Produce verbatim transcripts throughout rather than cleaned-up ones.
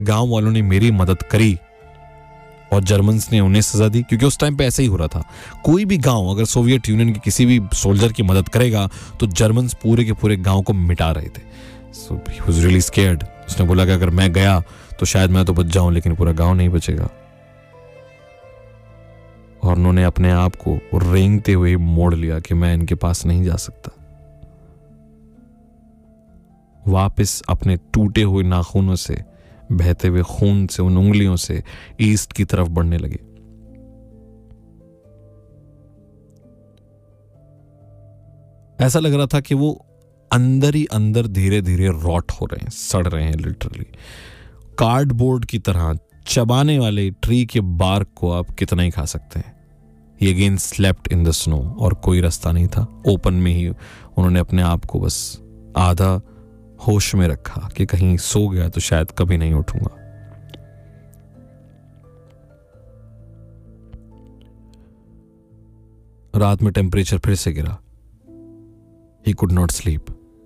गांव वालों ने मेरी मदद करी और जर्मन्स ने उन्हें सजा दी, क्योंकि उस टाइम पे ऐसे ही हो रहा था। कोई भी गांव अगर सोवियत यूनियन के किसी भी सोल्जर की मदद करेगा तो जर्मन्स पूरे के पूरे गांव को मिटा रहे थे। सो ही वाज रियली स्केयर्ड। उसने बोला कि अगर मैं गया तो शायद मैं तो बच जाऊं, लेकिन पूरा गांव नहीं बचेगा। और उन्होंने अपने आप को रेंगते हुए मोड़ लिया कि मैं इनके पास नहीं जा सकता। वापस अपने टूटे हुए नाखूनों से, बहते हुए खून से, उन उंगलियों से ईस्ट की तरफ बढ़ने लगे। ऐसा लग रहा था कि वो अंदर ही अंदर धीरे धीरे रॉट हो रहे हैं, सड़ रहे हैं लिटरली। कार्डबोर्ड की तरह चबाने वाले ट्री के बार्क को आप कितना ही खा सकते हैं। ही again slept in the snow, और कोई रास्ता नहीं था। ओपन में ही उन्होंने अपने आप को बस आधा होश में रखा कि कहीं सो गया तो शायद कभी नहीं उठूंगा। रात में टेम्परेचर फिर से गिरा। He could not sleep.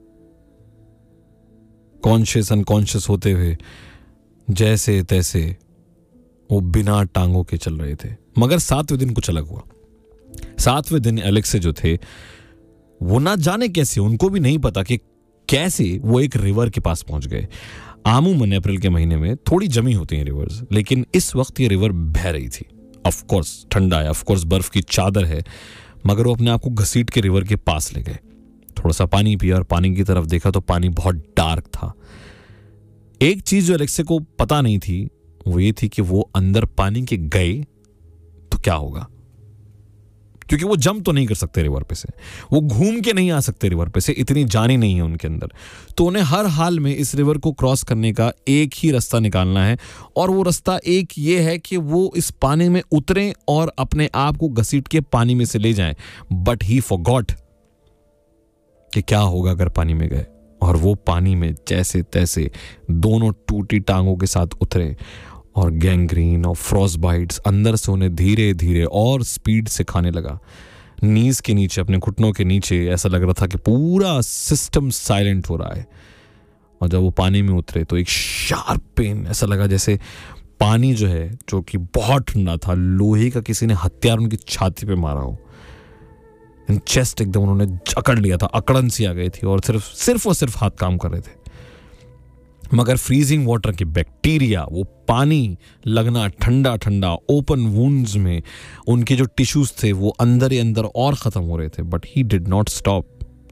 Conscious unconscious होते हुए जैसे तैसे वो बिना टांगों के चल रहे थे। मगर सातवें दिन कुछ अलग हुआ। सातवें दिन एलेक्स से जो थे वो ना जाने कैसे, उनको भी नहीं पता कि कैसे वो एक रिवर के पास पहुंच गए। आमूमन अप्रैल के महीने में थोड़ी जमी होती हैं रिवर्स, लेकिन इस वक्त ये रिवर बह रही थी। ऑफ कोर्स ठंडा है, ऑफ कोर्स बर्फ की चादर है, मगर वो अपने आप को घसीट के रिवर के पास ले गए। थोड़ा सा पानी पिया और पानी की तरफ देखा तो पानी बहुत डार्क था। एक चीज जो एलेक्से को पता नहीं थी वो ये थी कि वो अंदर पानी के गए तो क्या होगा, क्योंकि वो जंप तो नहीं कर सकते रिवर पे से, वो घूम के नहीं आ सकते रिवर पे से, इतनी जानी नहीं है उनके अंदर। तो उन्हें हर हाल में इस रिवर को क्रॉस करने का एक ही रास्ता निकालना है, और वो रास्ता एक ये है कि वो इस पानी में उतरें और अपने आप को घसीट के पानी में से ले जाएं। बट ही फॉरगॉट कि क्या होगा अगर पानी में गए, और वो पानी में जैसे तैसे दोनों टूटी टांगों के साथ उतरे, और गैंग्रीन और फ्रॉस्ट बाइट्स अंदर से उन्हें धीरे धीरे और स्पीड से खाने लगा। नीज के नीचे, अपने घुटनों के नीचे ऐसा लग रहा था कि पूरा सिस्टम साइलेंट हो रहा है। और जब वो पानी में उतरे तो एक शार्प पेन, ऐसा लगा जैसे पानी जो है, जो कि बहुत ठंडा था, लोहे का किसी ने हथियार उनकी छाती पे मारा हो। चेस्ट एकदम उन्होंने जकड़ लिया था, अकड़न सी आ गई थी, और सिर्फ सिर्फ और सिर्फ हाथ काम कर रहे थे। मगर फ्रीजिंग वाटर के बैक्टीरिया, वो पानी लगना ठंडा ठंडा ओपन वुंड्स में, उनके जो टिश्यूज थे वो अंदर ही अंदर और खत्म हो रहे थे। But he did not stop,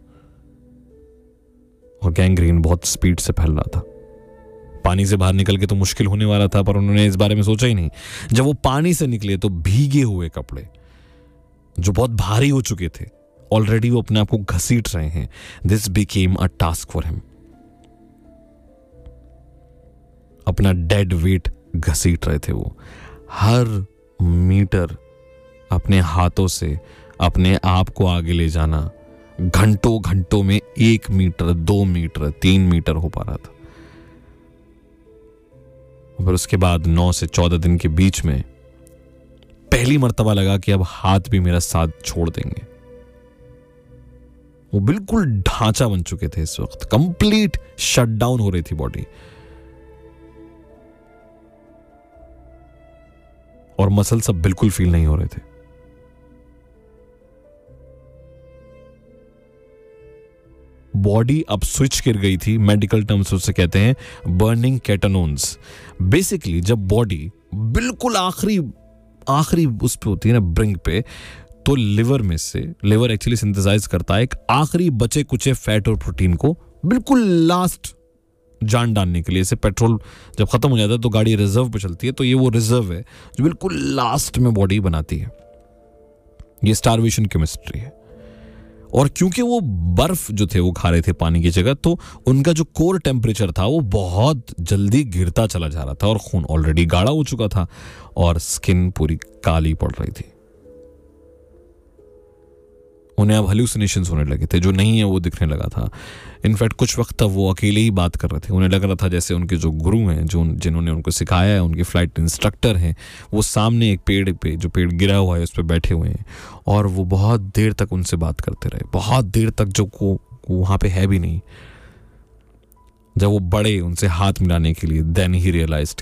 और गैंग्रीन बहुत स्पीड से फैल रहा था। पानी से बाहर निकल के तो मुश्किल होने वाला था, पर उन्होंने इस बारे में सोचा ही नहीं। जब वो पानी से निकले तो भीगे हुए कपड़े जो बहुत भारी हो चुके थे, ऑलरेडी वो अपने आप को घसीट रहे हैं। This became a task for him. अपना डेड वेट घसीट रहे थे वो, हर मीटर अपने हाथों से अपने आप को आगे ले जाना। घंटों घंटों में एक मीटर, दो मीटर, तीन मीटर हो पा रहा था। फिर उसके बाद नौ से चौदह दिन के बीच में पहली मर्तबा लगा कि अब हाथ भी मेरा साथ छोड़ देंगे। वो बिल्कुल ढांचा बन चुके थे इस वक्त, कंप्लीट शटडाउन हो रही थी बॉडी, और मसल सब बिल्कुल फील नहीं हो रहे थे। बॉडी अब स्विच कर गई थी, मेडिकल टर्म्स उसे कहते हैं बर्निंग केटानोन्स। बेसिकली जब बॉडी बिल्कुल आखिरी आखिरी उस पे होती है ना, ब्रिंक पे, तो लिवर में से, लिवर एक्चुअली सिंथेसाइज करता है एक आखिरी बचे कुचे फैट और प्रोटीन को बिल्कुल लास्ट जान डालने के लिए। इसे पेट्रोल जब खत्म हो जाता है तो गाड़ी रिजर्व पे चलती है, तो ये वो रिजर्व है जो बिल्कुल लास्ट में बॉडी बनाती है। ये स्टारवेशन केमिस्ट्री है। और क्योंकि वो बर्फ जो थे वो खा रहे थे पानी की जगह, तो उनका जो कोर टेम्परेचर था वो बहुत जल्दी गिरता चला जा रहा था, और खून ऑलरेडी गाढ़ा हो चुका था, और स्किन पूरी काली पड़ रही थी। उन्हें अब हेलुसिनेशंस होने लगे थे, जो नहीं है वो दिखने लगा था। इनफैक्ट कुछ वक्त तक वो अकेले ही बात कर रहे थे। उन्हें लग रहा था जैसे उनके जो गुरु हैं, जो जिन्होंने उनको सिखाया है, उनके फ्लाइट इंस्ट्रक्टर हैं, वो सामने एक पेड़ पे, जो पेड़ गिरा हुआ है उस पर बैठे हुए हैं, और वो बहुत देर तक उनसे बात करते रहे, बहुत देर तक, जो को वहाँ पे है भी नहीं। जब वो बड़े उनसे हाथ मिलाने के लिए, देन ही रियलाइज्ड